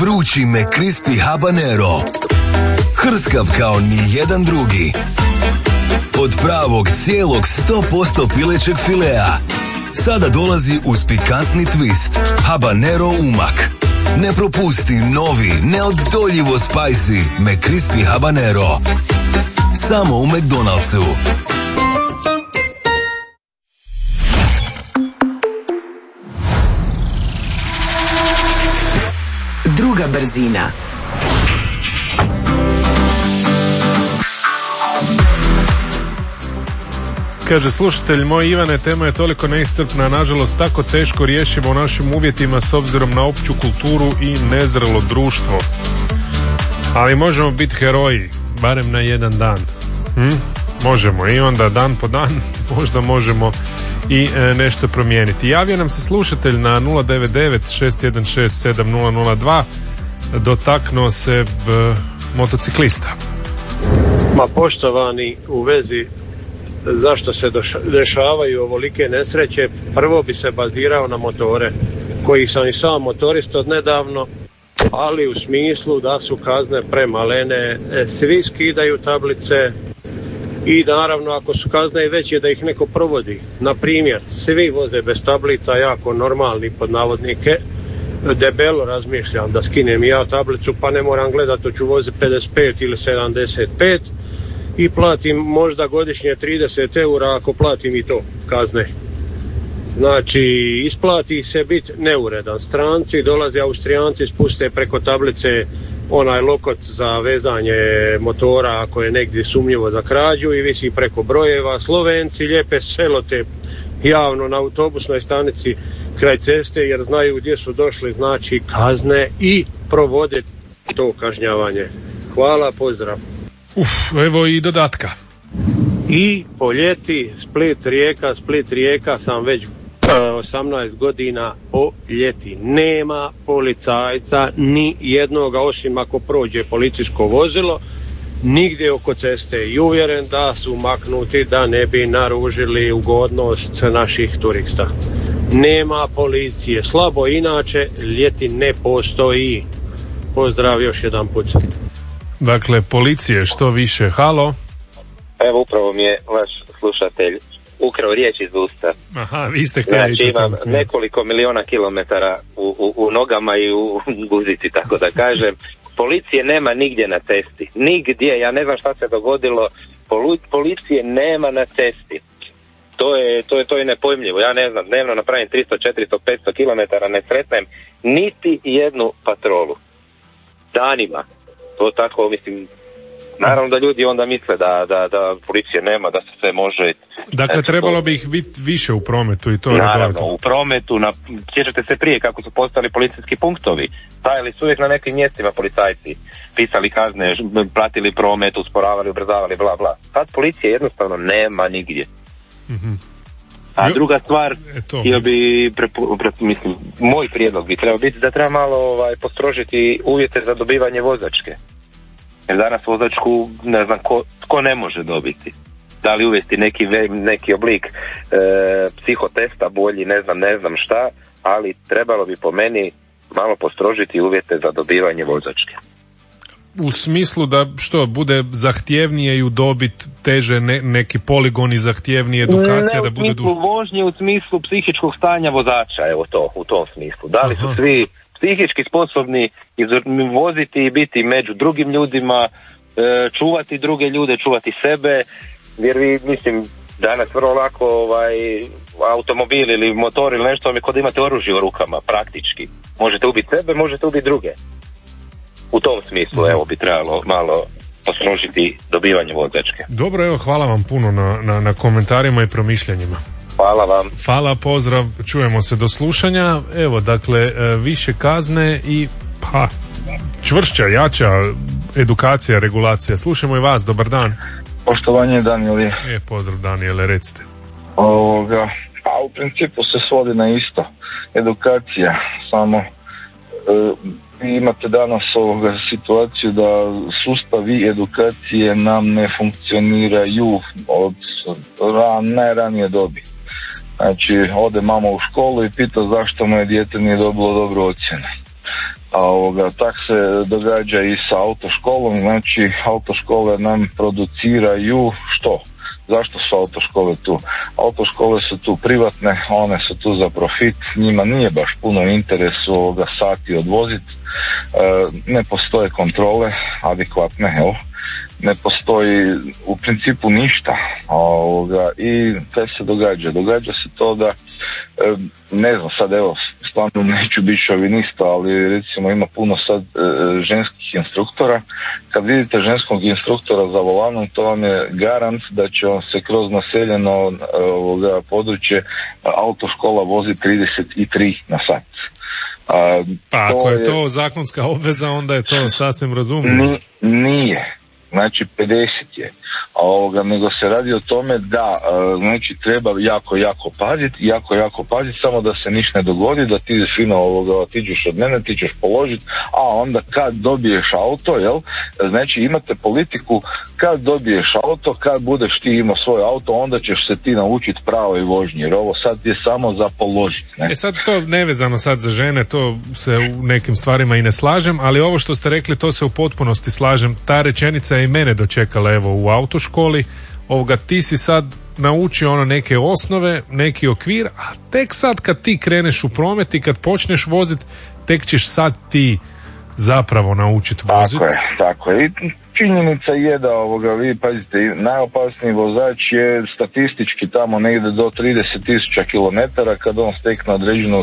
Vrući McCrispy habanero. Hrskav kao ni jedan drugi. Od pravog cijelog 100% pilećeg filea. Sada dolazi uz pikantni twist. Habanero umak. Ne propusti novi, neodoljivo spicy McCrispy habanero. Samo u McDonald'su. Druga brzina. Kaže slušatelj, moj Ivane, tema je toliko neiscrpna, nažalost tako teško rješimo u našim uvjetima s obzirom na opću kulturu i nezrelo društvo. Ali možemo biti heroji, barem na jedan dan. Možemo i onda dan po dan možda možemo i nešto promijeniti. Javio nam se slušatelj na 099-616-7002, dotaknuo se motociklista. Ma poštovani, u vezi zašto se dešavaju ovolike nesreće, prvo bi se bazirao na motore, koji sam i sam motorist od nedavno, ali u smislu da su kazne premalene, svi skidaju tablice i naravno ako su kazne i veće da ih neko provodi. Na primjer, svi voze bez tablica, jako normalni pod navodnike, debelo razmišljam da skinem ja tablicu pa ne moram gledati, to ću voziti 55 ili 75 i platim možda godišnje 30 eura ako platim i to kazne. Znači, isplati se biti neuredan. Stranci dolaze, Austrijanci spuste preko tablice onaj lokot za vezanje motora ako je negdje sumnjivo za krađu i visi preko brojeva. Slovenci lijepe selotep javno na autobusnoj stanici kraj ceste jer znaju gdje su došli, znači kazne i provode to kažnjavanje. Hvala, pozdrav. Evo i dodatka. I po ljeti Split Rijeka sam već 18 godina po ljeti. Nema policajca ni jednoga osim ako prođe policijsko vozilo nigdje oko ceste i uvjeren da su maknuti da ne bi naružili ugodnost naših turista. Nema policije, slabo inače, ljeti ne postoji. Pozdrav još jedan put. Dakle, policije što više. Halo? Evo, upravo mi je vaš slušatelj ukrao riječ iz usta. Aha, vi ste htjeli. Znači, imam nekoliko miliona kilometara u nogama i u guzici, tako da kažem. Policije nema nigdje na cesti. Nigdje, ja ne znam šta se dogodilo. Policije nema na cesti. To je nepojmljivo. Ja ne znam, dnevno napravim 300, 400, 500 kilometara, ne sretnem niti jednu patrolu. Danima. To tako, mislim, naravno da ljudi onda misle da policije nema, da se sve može. Dakle, trebalo bi ih biti više u prometu i to naravno, u prometu, sjećate se prije kako su postali policijski punktovi, stajali su uvijek na nekim mjestima policajci, pisali kazne, platili promet, usporavali, ubrzavali, bla bla. Sad policije jednostavno nema nigdje. Mm-hmm. A druga stvar, htio bi, mislim, moj prijedlog bi trebao biti da treba malo postrožiti uvjete za dobivanje vozačke. Jer danas vozačku ne znam ko ne može dobiti. Da li uvesti neki oblik psihotesta bolji, ne znam šta, ali trebalo bi po meni malo postrožiti uvjete za dobivanje vozačke. U smislu da što bude zahtjevnije i udobit teže neki poligoni, zahtjevnije edukacija, da bude duže. Ne u smislu vožnje, u smislu psihičkog stanja vozača, evo to, u tom smislu. Da li su svi psihički sposobni voziti i biti među drugim ljudima, čuvati druge ljude, čuvati sebe, jer vi, mislim, danas vrlo lako automobil ili motor ili nešto vam je kod imate oružje u rukama, praktički. Možete ubiti sebe, možete ubiti druge. U tom smislu, evo, bi trebalo malo poslužiti dobivanje vozačke. Dobro, evo, hvala vam puno na komentarima i promišljanjima. Hvala vam. Hvala, pozdrav, čujemo se do slušanja. Evo, dakle, više kazne i čvršća, jača edukacija, regulacija. Slušamo i vas, dobar dan. Poštovanje, Danijeli. Pozdrav, Danijele, recite. U principu se svodi na isto. Edukacija, samo vi imate danas situaciju da sustavi edukacije nam ne funkcioniraju od najranije dobi. Znači, ode mama u školu i pita zašto moje dijete nije dobilo dobru ocjenu. Tak se događa i sa autoškolom, znači autoškole nam produciraju što? Zašto su autoškole tu? Autoškole su tu privatne, one su tu za profit, njima nije baš puno interesu sati odvoziti, ne postoje kontrole adekvatne, ne postoji u principu ništa. I kaj se događa? Događa se to da, ne znam, sad stvarno neću biti šovinista, ali recimo ima puno sad ženskih instruktora. Kad vidite ženskog instruktora za volanom, to vam je garant da će on se kroz naseljeno područje autoškola vozi 33 na sat. Pa ako je to zakonska obveza, onda je to sasvim razumljivo. Nije. Znači 50 je, nego se radi o tome da znači treba jako paziti, samo da se ništa ne dogodi, da ti fino otiđeš od mene, ti ćeš položiti, a onda kad dobiješ auto, znači imate politiku, kad dobiješ auto, kad budeš ti imao svoj auto, onda ćeš se ti naučiti pravoj vožnji, jer ovo sad je samo za položiti. Sad to nevezano sad za žene, to se u nekim stvarima i ne slažem, ali ovo što ste rekli, to se u potpunosti slažem. Ta rečenica je i mene dočekala u autoškoli. Ti si sad naučio neke osnove, neki okvir, a tek sad kad ti kreneš u promet i kad počneš voziti, tek ćeš sad ti zapravo naučiti voziti. Tako je. I činjenica je da vi pazite, najopasniji vozač je statistički tamo negdje do 30.000 km kad on stekne određenu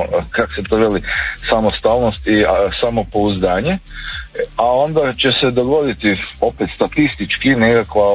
samostalnost i samopouzdanje, a onda će se dogoditi opet statistički nekakva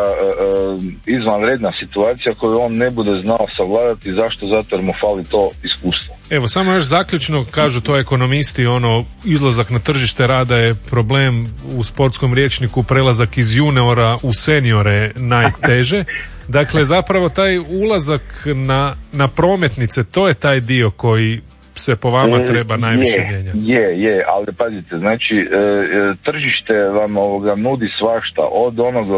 izvanredna situacija koju on ne bude znao savladati. Zašto? Zato jer mu fali to iskustvo. Evo, samo još zaključno, kažu to ekonomisti, izlazak na tržište rada je problem u sportskom rječniku, prelazak iz juniora u seniore najteže. Dakle, zapravo taj ulazak na prometnice, to je taj dio koji se po vama treba najviše mijenjati. Je, ali pazite, znači tržište vam nudi svašta, od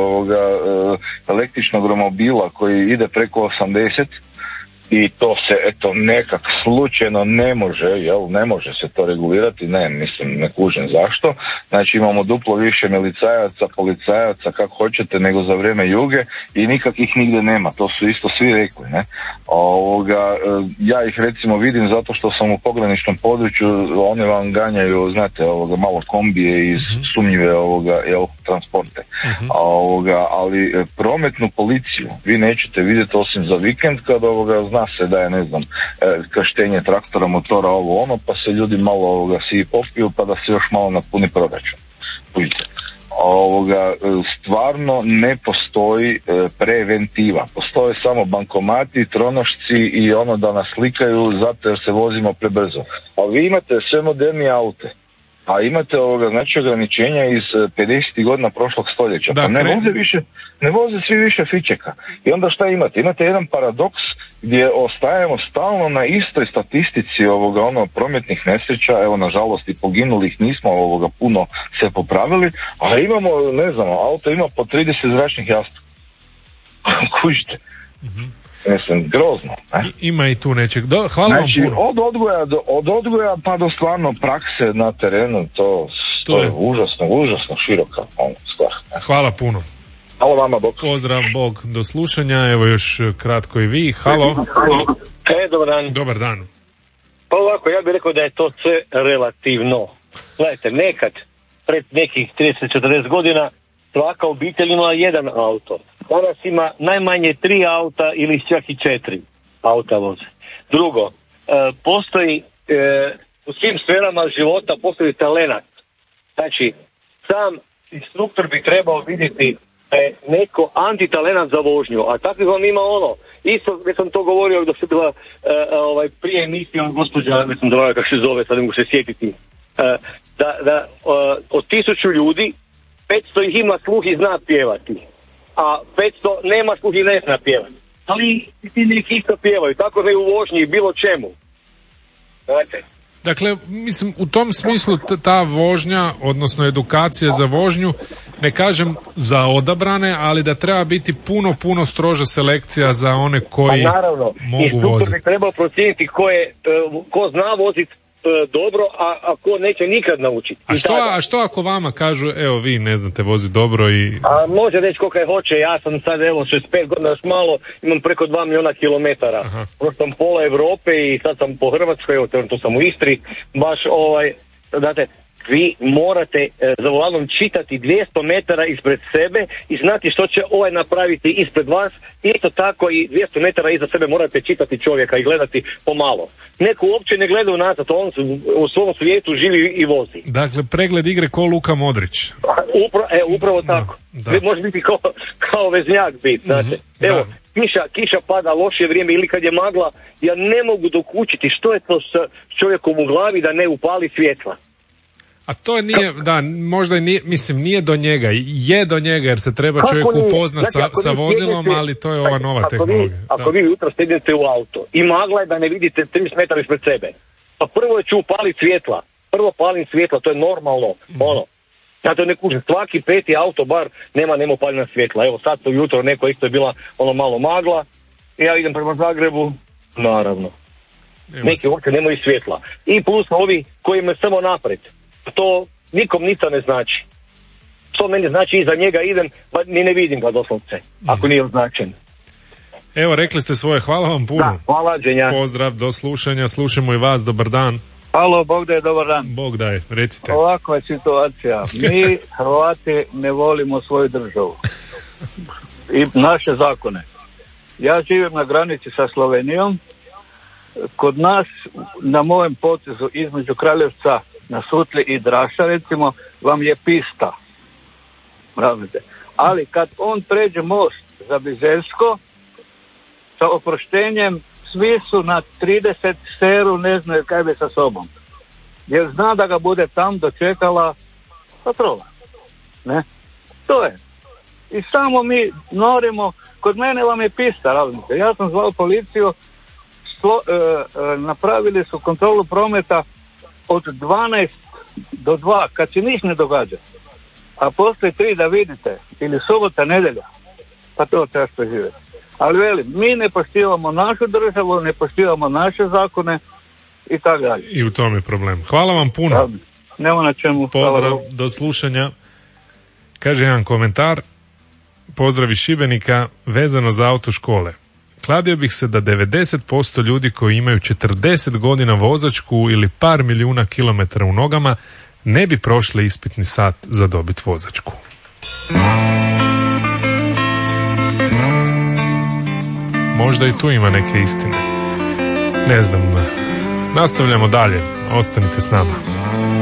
električnog romobila koji ide preko 80 i to se nekak slučajno ne može se to regulirati, ne kužim zašto. Znači imamo duplo više milicajaca, policajaca, kako hoćete, nego za vrijeme Juge i nikakvih nigdje nema, to su isto svi rekli, ne. Ja ih recimo vidim zato što sam u pograničnom području, one vam ganjaju, znate, malo kombije iz sumnjive transporte. Ali prometnu policiju vi nećete vidjeti osim za vikend kad zna se da je, ne znam, krštenje traktora, motora, pa se ljudi malo si popiju pa da se još malo napuni proračun. Stvarno ne postoji preventiva. Postoje samo bankomati, tronošci i da nas slikaju zato jer se vozimo prebrzo. A vi imate sve modernije aute. A imate znači ograničenja iz 50. godina prošlog stoljeća. Pa ne voze svi više fičeka. I onda šta imate? Imate jedan paradoks gdje ostajemo stalno na istoj statistici prometnih nesreća. Evo, nažalost, i poginulih nismo puno se popravili, a imamo, ne znam, auto ima po 30 zračnih jastuk. Kužite. Mislim, grozno. Ima i tu nečeg. Hvala vam puno. Od odgoja pa do stvarno prakse na terenu, to je užasno široka stvar. Hvala puno. Halo vama, Bog. Pozdrav, Bog, do slušanja. Evo još kratko i vi. Halo. Dobar dan. Dobar dan. Pa ovako, ja bih rekao da je to sve relativno. Gledajte, nekad, pred nekih 30-40 godina, svaka obitelj imala jedan auto. Danas ima najmanje 3 auta ili čak i 4 auta voze. Drugo, postoji u svim sferama života postoji talenat. Znači, sam instruktor bi trebao vidjeti da je neko antitalenat za vožnju, a takvih vam ima isto, već sam to govorio dok se bila prije emisija gospođa, ne znam da kako se zove, sad ne mogu se sjetiti, da od 1000 ljudi 500 ih ima sluh i zna pjevati, a 500 nema sluh i ne zna pjevati. Ali ti neki isto pjevaju, tako da je u vožnji bilo čemu. Znate? Dakle, mislim, u tom smislu ta vožnja, odnosno edukacija za vožnju, ne kažem za odabrane, ali da treba biti puno stroža selekcija za one koji mogu voziti. Instruktor bi trebao procijeniti ko zna voziti, dobro, a ko neće nikad naučiti. A što ako vama kažu, evo vi ne znate voziti dobro i... A može reći koliko je hoće, ja sam sad evo 65 godina, još malo, imam preko 2 milijuna kilometara. Prošao sam pola Europe i sad sam po Hrvatskoj, evo tu sam u Istri, baš znate, vi morate za volanom čitati 200 metara ispred sebe i znati što će ovaj napraviti ispred vas. Isto tako i 200 metara iza sebe morate čitati čovjeka i gledati pomalo. Neko uopće ne gleda unazad, on u svom svijetu živi i vozi. Dakle, pregled igre ko Luka Modrić. Upravo tako. Da. Može biti kao veznjak biti, znate. Evo, kiša pada, loše vrijeme ili kad je magla, ja ne mogu dokučiti što je to s čovjekom u glavi da ne upali svjetla. A to nije, da, možda nije, mislim, nije do njega, je do njega jer se treba čovjek upoznat sa vozilom, ali to je ova nova tehnologija. Ako vi jutro sjednete u auto i magla je da ne vidite 30 metara ispred sebe, pa prvo ću upaliti svjetla, palim svjetla, to je normalno, ja to ne kužim, svaki peti auto bar nema upaljena svjetla. Evo sad to jutro neko isto je bila malo magla, ja idem prema Zagrebu, naravno. Neki uopće nemaju svjetla. I plus ovi koji me samo naprijed. To nikom ništa ne znači. To meni znači iza njega idem, pa ni ne vidim ga doslovce, ako nije označen. Evo, rekli ste svoje, hvala vam puno. Da, hvala, Đenja. Pozdrav, do slušanja, slušamo i vas, dobar dan. Halo, Bog da je, dobar dan. Bog da je, recite. Ovakva je situacija. Mi Hrvati ne volimo svoju državu i naše zakone. Ja živim na granici sa Slovenijom. Kod nas, na mojem potezu između Kraljevca na Sutli i Draša, recimo, vam je pista. Razumite? Ali kad on pređe most za Bizeljsko, sa oproštenjem, svi su na 30 seru, ne znaju kaj bi sa sobom. Jer zna da ga bude tam dočekala patrola. Ne? To je. I samo mi norimo, kod mene vam je pista, razumite? Ja sam zvao policiju, napravili su kontrolu prometa od 12 do 2, kad se niš ne događa. A poslije 3 da vidite, ili subota, nedjelja, pa to treba preživjeti. Ali velim, mi ne poštivamo našu državu, ne poštivamo naše zakone i tako dalje. I u tom je problem. Hvala vam puno. Da, nema na čemu. Pozdrav, do slušanja. Kaže jedan komentar, pozdrav iz Šibenika, vezano za autoškole. Kladio bih se da 90% ljudi koji imaju 40 godina vozačku ili par milijuna kilometara u nogama ne bi prošli ispitni sat za dobit vozačku. Možda i tu ima neke istine. Ne znam. Nastavljamo dalje. Ostanite s nama.